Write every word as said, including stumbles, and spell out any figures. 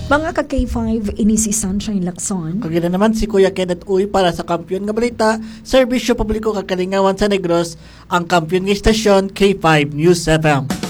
Mga ka-K five, ini si Sunshine Lacson. Kagina naman si Kuya Kenneth Uy para sa Kampiyon nga Balita, Serbisyo Publiko Kakalingawan sa Negros, ang Kampiyon nga Istasyon K five News F M.